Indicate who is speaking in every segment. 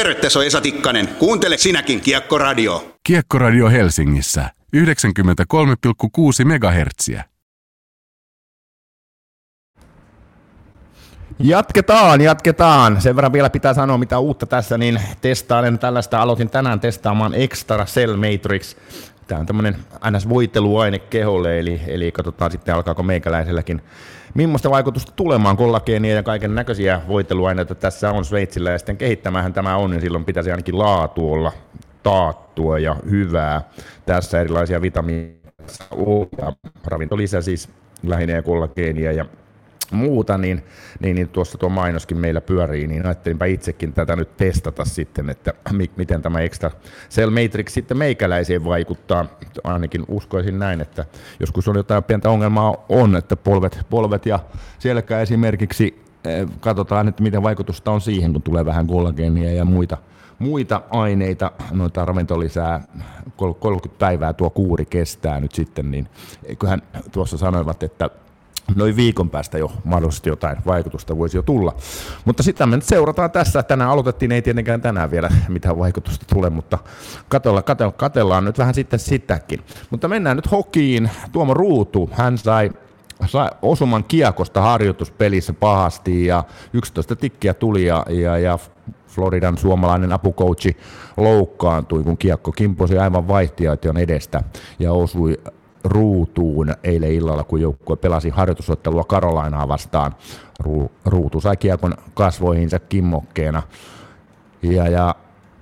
Speaker 1: Terve, tässä on Esa Tikkanen. Kuuntele sinäkin Kiekkoradio.
Speaker 2: Kiekkoradio Helsingissä 93,6 MHz.
Speaker 3: Jatketaan. Sen verran vielä pitää sanoa, mitä uutta tässä, niin testailen tällaista. Aloitin tänään testaamaan Extra Cell Matrix. Tämä on tämmöinen NS-voiteluaine keholle, eli katsotaan sitten alkaako meikäläiselläkin millaista vaikutusta tulemaan. Kollageenia ja kaiken näköisiä voiteluaineita tässä on Sveitsillä, ja sitten kehittämähän tämä on, niin silloin pitäisi ainakin laatu olla taattua ja hyvää. Tässä erilaisia vitamiineja ja ravintolisä siis lähinnä ja kollageenia ja muuta, niin tuossa tuo mainoskin meillä pyörii, niin ajattelinpä itsekin tätä nyt testata sitten, että miten tämä Extra Cell Matrix sitten meikäläiseen vaikuttaa. Ainakin uskoisin näin, että joskus on jotain pientä ongelmaa on, että polvet ja selkä esimerkiksi, katsotaan, että miten vaikutusta on siihen, kun tulee vähän kollageenia ja muita aineita, noita ravintolisää, 30 päivää tuo kuuri kestää nyt sitten, niin eiköhän tuossa sanoivat, että noin viikon päästä jo mahdollisesti jotain vaikutusta voisi jo tulla. Mutta sitä me nyt seurataan tässä. Tänään aloitettiin, ei tietenkään tänään vielä mitään vaikutusta tule, mutta katellaan nyt vähän sitten sitäkin. Mutta mennään nyt hokiin. Tuomo Ruutu, hän sai osuman kiekosta harjoituspelissä pahasti ja 11 tikkiä tuli ja Floridan suomalainen apukoutsi loukkaantui, kun kiekko kimposi aivan vaihtiaition edestä ja osui Ruutuun eilen illalla, kun joukkue pelasi harjoitusottelua Carolinaa vastaan. Ruutu sai kiekon kasvoihinsa kimmokkeena ja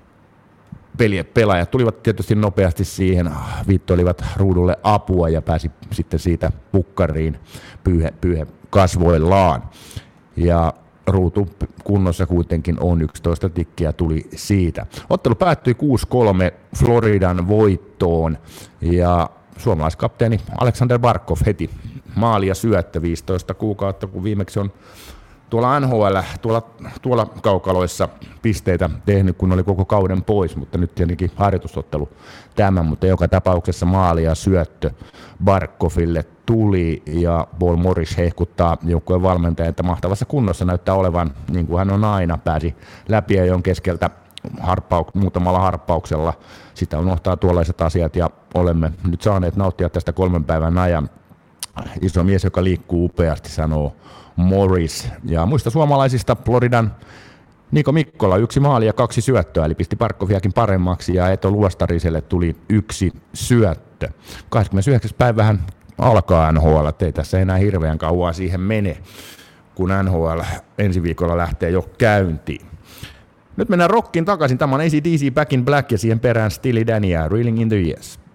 Speaker 3: pelaajat tulivat tietysti nopeasti siihen, viittoilivat Ruudulle apua ja pääsi sitten siitä pukkariin pyyhe kasvoillaan. Ja Ruutu kunnossa kuitenkin on 11 tikkiä tuli siitä. Ottelu päättyi 6-3 Floridan voittoon ja suomalaiskapteeni Alexander Barkov heti maali ja syöttö 15 kuukautta, kun viimeksi on tuolla NHL, tuolla kaukaloissa pisteitä tehnyt, kun oli koko kauden pois, mutta nyt tietenkin harjoitusottelu tämä, mutta joka tapauksessa maali ja syöttö Barkoville tuli ja Paul Morris hehkuttaa joukkueen valmentajan, että mahtavassa kunnossa näyttää olevan, niin kuin hän on aina, pääsi läpi ja jon keskeltä muutamalla harppauksella. Sitä unohtaa tuollaiset asiat ja olemme nyt saaneet nauttia tästä 3 päivän ajan. Iso mies, joka liikkuu upeasti, sanoo Morris. Ja muista suomalaisista Floridan Niko Mikkola 1 maali ja 2 syöttöä, eli pisti Barkoviakin paremmaksi ja Eto Luostariselle tuli 1 syöttö. 29. päivähän alkaa NHL, ei tässä enää hirveän kauan siihen mene, kun NHL ensi viikolla lähtee jo käyntiin. Nyt mennään rockiin takaisin. Tämä on AC/DC Back in Black ja siihen perään Steely Dan ja Reeling in the Years.